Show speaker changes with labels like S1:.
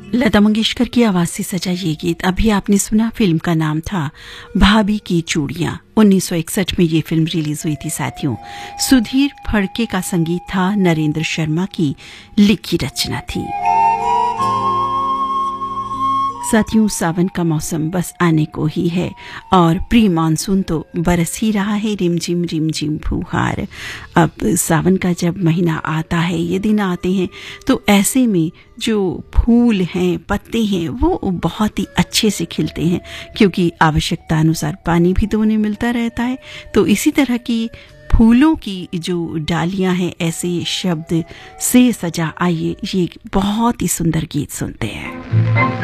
S1: लता मंगेशकर की आवाज से सजा ये गीत अभी आपने सुना। फिल्म का नाम था भाभी की चूड़ियां। 1961 में ये फिल्म रिलीज हुई थी साथियों। सुधीर फड़के का संगीत था, नरेंद्र शर्मा की लिखी रचना थी। साथियों, सावन का मौसम बस आने को ही है और प्री मानसून तो बरस ही रहा है, रिमझिम फुहार। अब सावन का जब महीना आता है, ये दिन आते हैं, तो ऐसे में जो फूल हैं, पत्ते हैं, वो बहुत ही अच्छे से खिलते हैं, क्योंकि आवश्यकता अनुसार पानी भी तो उन्हें मिलता रहता है। तो इसी तरह की फूलों की जो डालियां हैं, ऐसे शब्द से सजा, आइए ये बहुत ही सुंदर गीत सुनते हैं।